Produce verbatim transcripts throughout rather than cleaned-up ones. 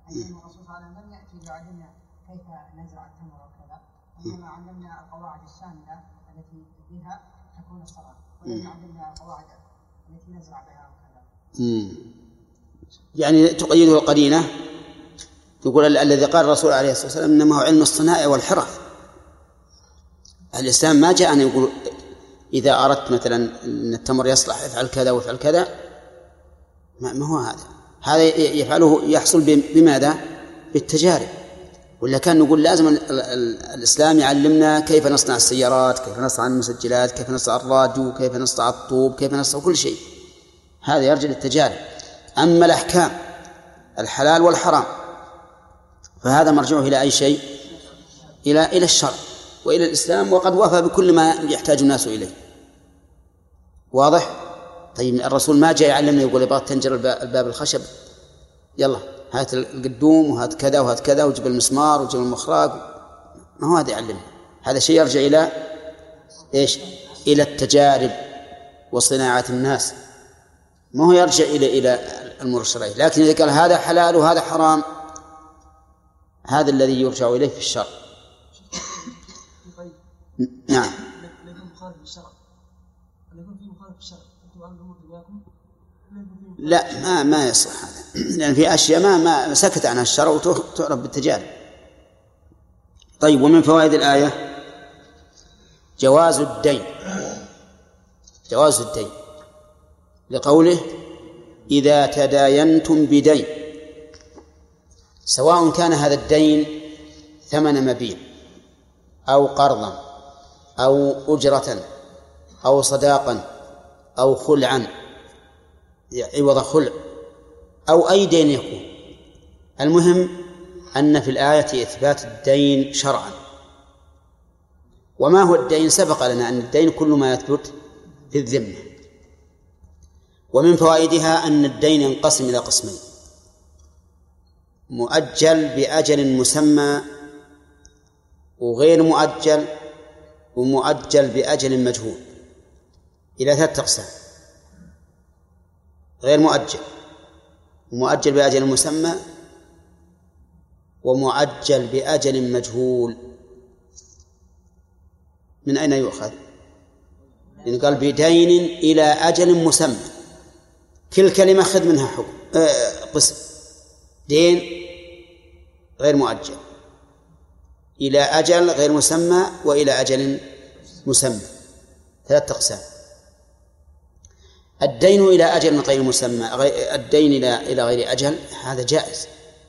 أي أن الرسول صلى الله عليه وسلم لم يأتي ليعلمنا كيف نزرع التمر وكذا، إنما علمنا القواعد الشاملة التي بها تكون الصلاة، ولم يعلمنا القواعد التي نزرع بها وكذا. يعني تقيده القرينة، يقول الذي قال الرسول عليه الصلاة والسلام إنما هو علم الصناعة والحرف. الإسلام ما جاء أن يقول إذا أردت مثلا أن التمر يصلح افعل كذا وافعل كذا، ما هو هذا. هذا يفعله يحصل بماذا؟ بالتجارب. ولا كان نقول لازم الإسلام يعلمنا كيف نصنع السيارات، كيف نصنع المسجلات، كيف نصنع الراديو، كيف نصنع الطوب، كيف نصنع كل شيء. هذا يرجع للتجارب. أما الأحكام الحلال والحرام فهذا مرجعه إلى أي شيء؟ إلى إلى الشرع وإلى الإسلام، وقد وفى بكل ما يحتاج الناس إليه. واضح؟ طيب الرسول ما جاء يعلمنا يقول يبغى تنجر الباب الخشب يلا هات القدوم وهات كذا وهات كذا وجب المسمار وجب المخراج، ما هو هذا يعلمنا. هذا شيء يرجع إلى إيش؟ إلى التجارب وصناعة الناس، ما هو يرجع إلى إلى الأمور الشرعية. لكن إذا قال هذا حلال وهذا حرام، هذا الذي يرجع إليه في الشرع. نعم. لا ما ما يصح هذا، لأن في أشياء ما ما سكت عنها الشرع وتعرف بالتجارب. طيب، ومن فوائد الآية جواز الدين، جواز الدين لقوله إذا تداينتم بدين، سواء كان هذا الدين ثمن مبيع أو قرضا أو أجرة أو صداقا أو خلعا عوض خلع أو أي دين يكون. المهم أن في الآية إثبات الدين شرعا. وما هو الدين؟ سبق لنا أن الدين كل ما يثبت في الذمة. ومن فوائدها أن الدين ينقسم إلى قسمين: مؤجل بأجل مسمى، وغير مؤجل، ومؤجل بأجل مجهول، إلى ثلاثة أقسام: غير مؤجل، ومؤجل بأجل مسمى، ومؤجل بأجل مجهول. من أين يؤخذ؟ يعني قال بدين إلى أجل مسمى، كل كلمة خذ منها حكم آه قسم: دين غير مؤجل، إلى أجل غير مسمى، وإلى أجل مسمى، ثلاثة أقسام. الدين إلى أجل غير مسمى، الدين إلى إلى غير أجل، هذا جائز،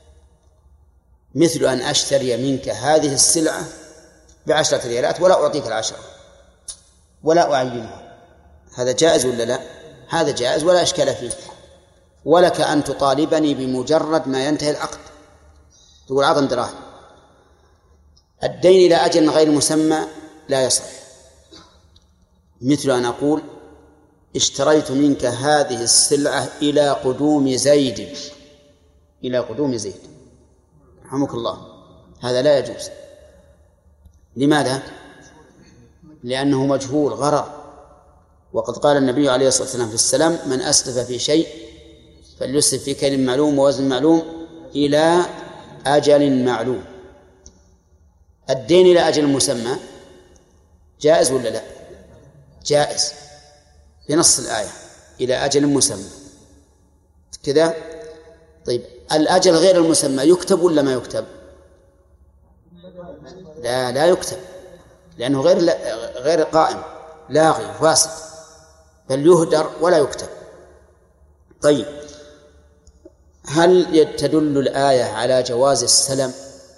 مثل أن أشتري منك هذه السلعة بعشرة ريالات ولا أعطيك العشرة ولا أعينها، هذا جائز ولا لا؟ هذا جائز ولا إشكال فيه. ولك أن تطالبني بمجرد ما ينتهي العقد، تقول عظم دراهم. الدين إلى أجل غير مسمى لا يصح، مثل أن أقول اشتريت منك هذه السلعة إلى قدوم زيد، إلى قدوم زيد، رحمك الله، هذا لا يجوز. لماذا؟ لأنه مجهول غرر. وقد قال النبي عليه الصلاة والسلام في السلام: من أسلف في شيء فليسلف في كيل معلوم ووزن معلوم إلى أجل معلوم. الدين إلى أجل مسمى جائز ولا لا؟ جائز بنص الآية: إلى أجل مسمى كذا. طيب، الأجل غير المسمى يكتب ولا ما يكتب؟ لا لا يكتب، لأنه غير غير قائم، لاغي فاسد، بل يهدر ولا يكتب. طيب، هل تدل الآية على جواز السلم؟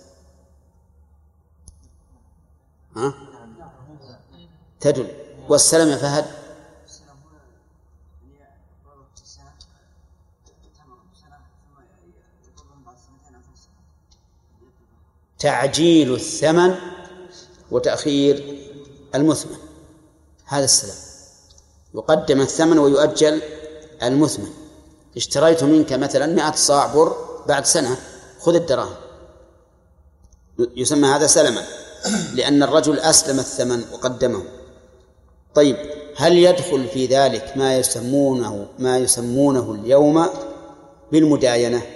ها؟ تدل. والسلم يا فهد؟ تعجيل الثمن وتأخير المثمن، هذا السلام. يقدم الثمن ويؤجل المثمن. اشتريت منك مثلا مئة صاع بر، بعد سنة خذ الدراهم، يسمى هذا سلما، لأن الرجل أسلم الثمن وقدمه. طيب، هل يدخل في ذلك ما يسمونه ما يسمونه اليوم بالمداينة؟